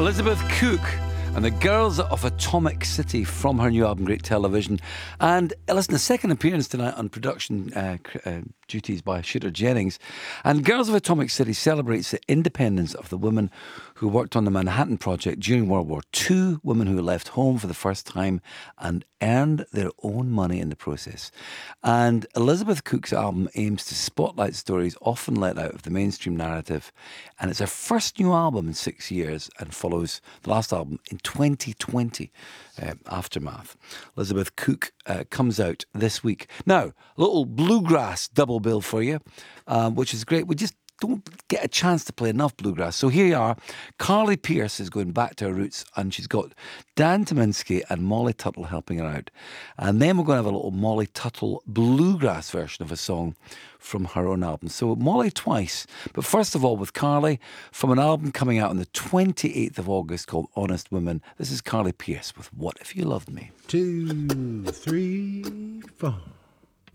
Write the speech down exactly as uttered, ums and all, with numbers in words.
Elizabeth Cook and the Girls of Atomic City from her new album Great Television. And uh, listen, a second appearance tonight on production uh, uh, duties by Shooter Jennings. And Girls of Atomic City celebrates the independence of the women who worked on the Manhattan Project during World War Two, women who left home for the first time and earned their own money in the process. And Elizabeth Cook's album aims to spotlight stories often let out of the mainstream narrative. And it's her first new album in six years and follows the last album in twenty twenty, uh, Aftermath. Elizabeth Cook uh, comes out this week. Now, a little bluegrass double bill for you, um, which is great. We just don't get a chance to play enough bluegrass. So here you are. Carly Pearce is going back to her roots, and she's got Dan Tyminski and Molly Tuttle helping her out. And then we're going to have a little Molly Tuttle bluegrass version of a song from her own album. So Molly twice. But first of all, with Carly, from an album coming out on the twenty-eighth of August called Honest Women, this is Carly Pearce with What If You Loved Me? Two, three, four.